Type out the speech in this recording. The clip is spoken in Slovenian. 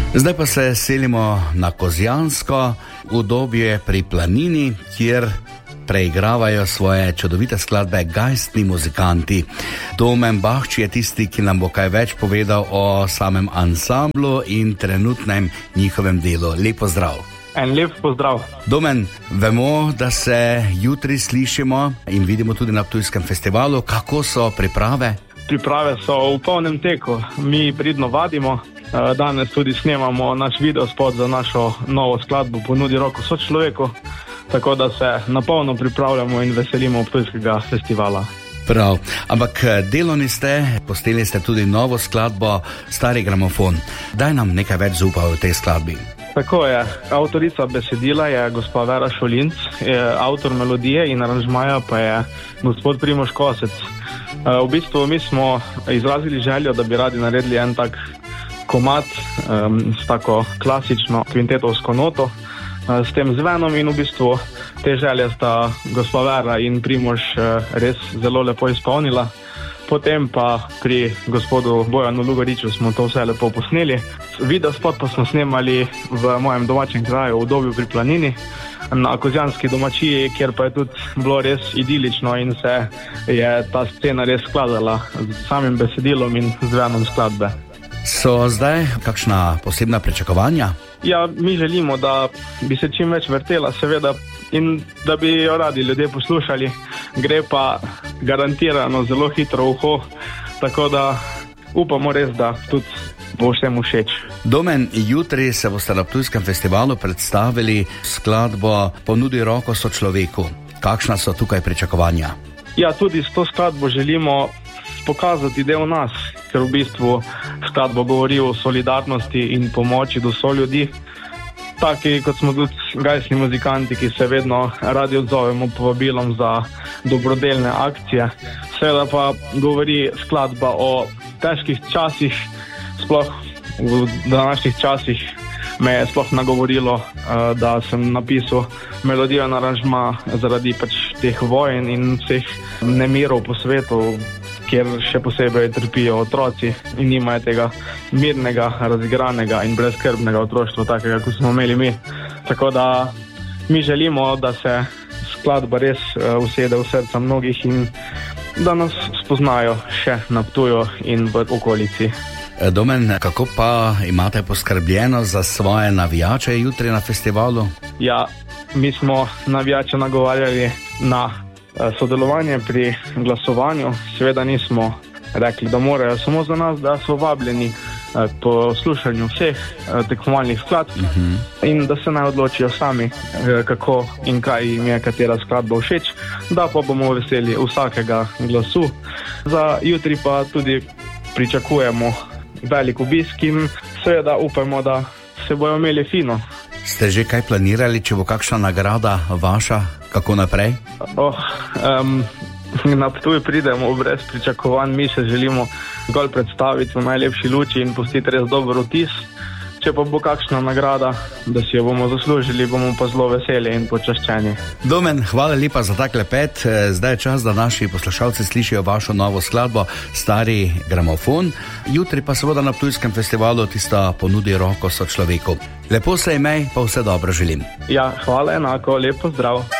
Zdaj pa se selimo na Kozjansko, udobje pri planini, kjer preigravajo svoje čudovite skladbe gajstni muzikanti. Domen Bahč je tisti, ki nam bo kaj več povedal o samem ansamblu in trenutnem njihovem delu. Lep pozdrav. En lep pozdrav. Domen, vemo, da se jutri slišimo in vidimo tudi na Ptujskem festivalu. Kako so priprave? Priprave so v polnem teku. Mi pridno vadimo. Danes tudi snemamo naš videospot za našo novo skladbo Ponudi roko sočloveku, tako da se napolno pripravljamo in veselimo Ptujskega festivala. Prav, ampak delovni ste, posneli ste tudi novo skladbo Stari gramofon. Daj nam nekaj več zaupa v tej skladbi. Tako je, avtorica besedila je gospa Vera Šolinc, avtor melodije in aranžmaja pa je gospod Primož Kosec. V bistvu mi smo izrazili željo, da bi radi naredili en tak komad s tako klasično kvintetovsko noto, s tem zvenom in v bistvu te želje sta gospa Vera in Primož res zelo lepo izpolnila. Potem pa pri gospodu Bojanu Lugariču smo to vse lepo posneli. Videospot pa smo snemali v mojem domačem kraju v Udobju pri planini, na kozjanski domačiji, kjer pa je tudi bilo res idilično in se je ta scena res skladala z samim besedilom in zvenom skladbe. So zdaj kakšna posebna pričakovanja? Ja, mi želimo, da bi se čim več vrtela, seveda, in da bi jo radi ljudje poslušali. Gre pa garantirano zelo hitro v uho, tako da upamo res, da tudi bo vsem všeč. Domen, jutri se boste na Ptujskem festivalu predstavili skladbo Ponudi roko sočloveku. Kakšna so tukaj pričakovanja? Ja, tudi s to skladbo želimo pokazati del nas, ker v bistvu skladbo govori o solidarnosti in pomoči do soljudi. Taki, kot smo tudi gajstni muzikanti, ki se vedno radi odzovemo povabilom za dobrodelne akcije. Seveda pa govori skladba o težkih časih, sploh v današnjih časih me je sploh nagovorilo, da sem napisal melodijo na aranžma zaradi pač teh vojn in vseh nemirov po svetu, kjer še posebej trpijo otroci in nimajo tega mirnega, razigranega in brezskrbnega otroštva, takega, kot smo imeli mi. Tako da mi želimo, da se skladba res usede v srca mnogih in da nas spoznajo še na Ptuju in v okolici. Domen, kako pa imate poskrbljeno za svoje navijače jutri na festivalu? Ja, mi smo navijače nagovarjali na sodelovanje pri glasovanju. Seveda nismo rekli, da morajo samo za nas, da so vabljeni po slušanju vseh tekmovalnih skladb in da se naj odločijo sami, kako in kaj jim je katera skladba všeč, da pa bomo veseli vsakega glasu. Za jutri pa tudi pričakujemo velik obisk in seveda upamo, da se bojo imeli fino. Ste že kaj planirali, če bo kakšna nagrada vaša, kako naprej? Na Ptuj pridemo brez pričakovanj, mi se želimo zgolj predstaviti v najlepši luči in pustiti res dober vtis. Če pa bo kakšna nagrada, da si jo bomo zaslužili, bomo pa zelo veseli in počaščeni. Domen, hvala lepa za tak klepet. Zdaj je čas, da naši poslušalci slišijo vašo novo skladbo Stari gramofon. Jutri pa seveda na Ptujskem festivalu tista Ponudi roko sočloveku. Lepo se imej, pa vse dobro želim. Ja, hvala enako, lep pozdrav.